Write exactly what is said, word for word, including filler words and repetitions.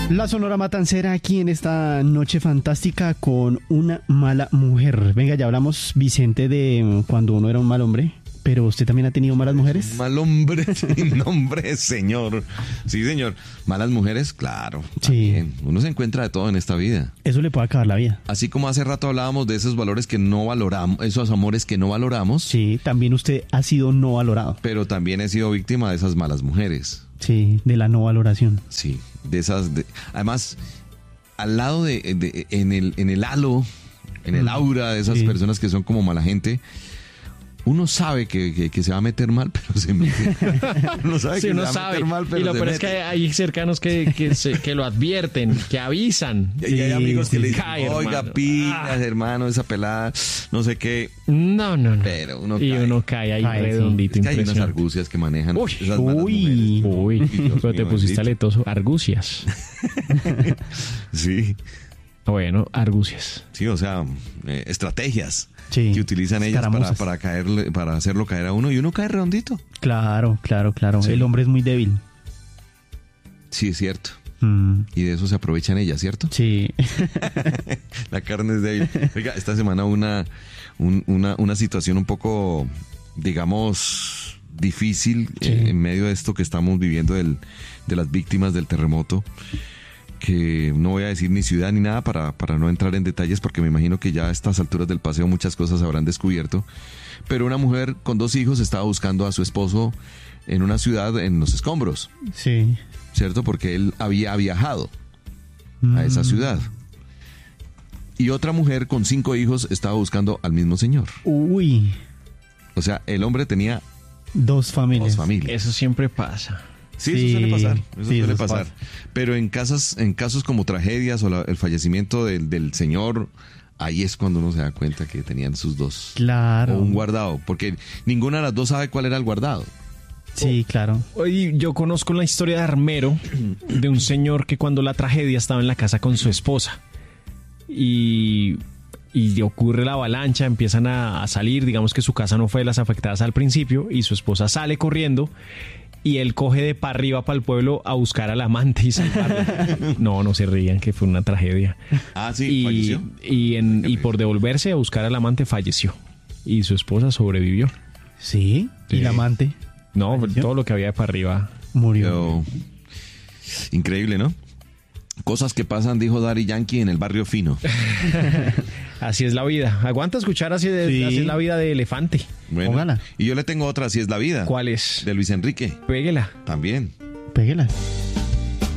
La Sonora Matancera aquí en esta noche fantástica con una mala mujer. Venga, ya hablamos, Vicente, de cuando uno era un mal hombre. ¿Pero usted también ha tenido malas mujeres? Mal hombre, sin nombre, señor. Sí, señor. Malas mujeres, claro. Sí. También. Uno se encuentra de todo en esta vida. Eso le puede acabar la vida. Así como hace rato hablábamos de esos valores que no valoramos, esos amores que no valoramos. Sí, también usted ha sido no valorado. Pero también he sido víctima de esas malas mujeres. Sí, de la no valoración. Sí, de esas. De, además, al lado de, de en el en el halo, en el aura de esas sí. personas que son como mala gente. Uno sabe que, que, que se va a meter mal, pero se mete. Uno sabe sí, que uno se va sabe. a meter mal, pero y lo se peor mete. es que hay cercanos que, que, se, que lo advierten, que avisan. Y hay amigos que le dicen, Ay, oiga, hermano. pilas, Ah. hermano, esa pelada, no sé qué. No, no, no. Pero uno y cae. uno cae ahí Cae, sí. redondito, Es que hay unas impresionante. argucias que manejan Uy, esas malas uy. mujeres. Uy, Dios pero te mío, pusiste bendito. aletoso. Argucias. Sí, Bueno, argucias. sí, o sea, eh, estrategias Sí. que utilizan ellas para, Escaramuzas. para caerle, para hacerlo caer a uno y uno cae redondito. Claro, claro, claro. Sí. El hombre es muy débil. Sí, es cierto. Mm, Y de eso se aprovechan ellas, ¿cierto? sí. La carne es débil. Oiga, esta semana una, un- una, una situación un poco, digamos, difícil Sí. eh, en medio de esto que estamos viviendo del, de las víctimas del terremoto, que no voy a decir ni ciudad ni nada para, para no entrar en detalles porque me imagino que ya a estas alturas del paseo muchas cosas habrán descubierto. Pero una mujer con dos hijos estaba buscando a su esposo en una ciudad en los escombros, Sí. ¿cierto? Porque él había viajado a esa Mm, ciudad. Y otra mujer con cinco hijos estaba buscando al mismo señor. Uy, O sea, el hombre tenía dos familias. dos familias. Eso siempre pasa. Sí, Sí, eso suele pasar. Eso sí, suele eso pasar. pasa. Pero en casas, en casos como tragedias o la- el fallecimiento del, del señor, ahí es cuando uno se da cuenta que tenían sus dos. Claro. O un guardado. Porque ninguna de las dos sabe cuál era el guardado. Sí, claro. Oye, yo conozco la historia de Armero, de un señor que cuando la tragedia estaba en la casa con su esposa y, y le ocurre la avalancha, empiezan a, a salir, digamos que su casa no fue de las afectadas al principio y su esposa sale corriendo y él coge de para arriba para el pueblo a buscar al amante y salvarla. No, no se rían, que fue una tragedia. Ah, sí, y, falleció. y, en- y por devolverse a buscar al amante falleció y su esposa sobrevivió. Sí. Y Sí. el amante No, ¿Falleció? todo lo que había de para arriba. murió. Pero, increíble, ¿no? Cosas que pasan, dijo Daddy Yankee, en el barrio fino. Así es la vida. Aguanta escuchar así, de, Sí. así es la vida de elefante. Bueno, Póngala. y yo le tengo otra, así es la vida. ¿Cuál es? De Luis Enrique, Péguela. también. Péguela.